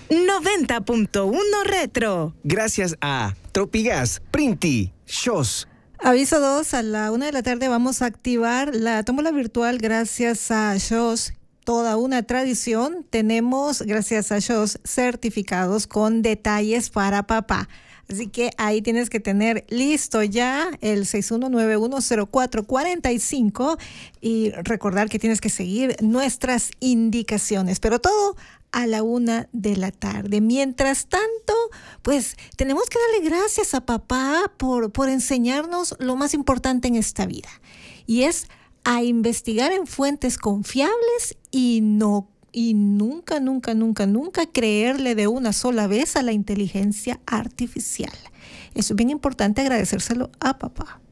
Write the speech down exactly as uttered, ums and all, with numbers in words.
noventa punto uno Retro. Gracias a Tropigas, Printi, Shos. Aviso dos, a la una de la tarde vamos a activar la tómbola virtual gracias a Shos. Toda una tradición. Tenemos, gracias a Shos, certificados con detalles para papá. Así que ahí tienes que tener listo ya el seis uno nueve uno cero cuatro cuatro cinco y recordar que tienes que seguir nuestras indicaciones. Pero todo a la una de la tarde. Mientras tanto, pues tenemos que darle gracias a papá por, por enseñarnos lo más importante en esta vida. Y es a investigar en fuentes confiables y no y nunca, nunca, nunca, nunca creerle de una sola vez a la inteligencia artificial. Eso es bien importante, agradecérselo a papá.